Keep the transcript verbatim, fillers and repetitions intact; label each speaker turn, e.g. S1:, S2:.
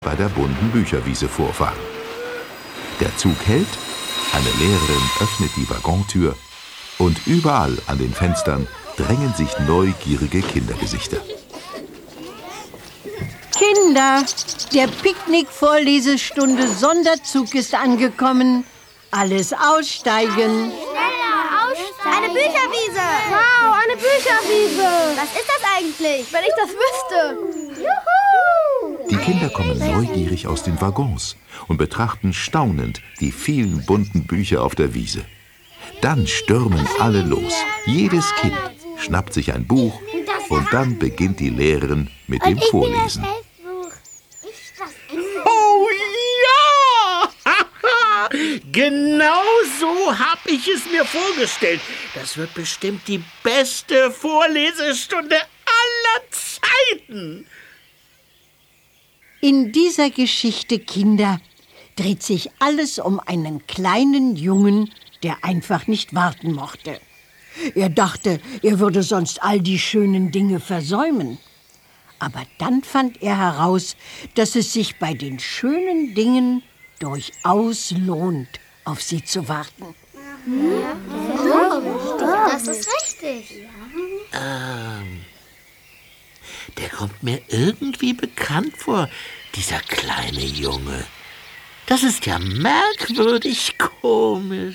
S1: bei der bunten Bücherwiese vorfahren. Der Zug hält, eine Lehrerin öffnet die Waggontür und überall an den Fenstern drängen sich neugierige Kindergesichter.
S2: Kinder, der Picknick-Vorlesestunde Sonderzug ist angekommen. Alles aussteigen.
S3: Schneller, aussteigen.
S4: Eine Bücherwiese.
S3: Wow, eine Bücherwiese.
S4: Was ist das eigentlich?
S3: Wenn ich das wüsste. Juhu.
S1: Die Kinder kommen neugierig aus den Waggons und betrachten staunend die vielen bunten Bücher auf der Wiese. Dann stürmen alle los. Jedes Kind schnappt sich ein Buch und dann beginnt die Lehrerin mit dem Vorlesen.
S5: Oh ja! Genau so habe ich es mir vorgestellt. Das wird bestimmt die beste Vorlesestunde aller Zeiten.
S2: In dieser Geschichte, Kinder, dreht sich alles um einen kleinen Jungen, der einfach nicht warten mochte. Er dachte, er würde sonst all die schönen Dinge versäumen. Aber dann fand er heraus, dass es sich bei den schönen Dingen durchaus lohnt, auf sie zu warten.
S4: Das ist richtig.
S5: Ähm, der kommt mir irgendwie bekannt vor, dieser kleine Junge. Das ist ja merkwürdig komisch.